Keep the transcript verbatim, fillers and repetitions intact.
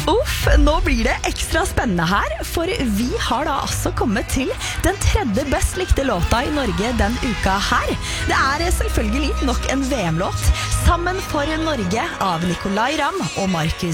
Uff, nå blir det ekstra spennende her, for vi har da altså kommet til den tredje best likte låta i Norge den uka her. Det er selvfølgelig nok en V M-låt, Sammen for Norge av Nicolai Ramm og Markus